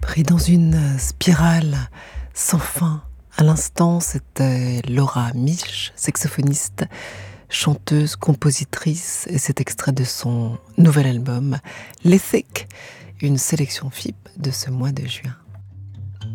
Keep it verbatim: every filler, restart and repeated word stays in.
pris dans une spirale sans fin. À l'instant, c'était Laura Misch, saxophoniste, chanteuse, compositrice, et cet extrait de son nouvel album, L'Ethic, une sélection F I P de ce mois de juin.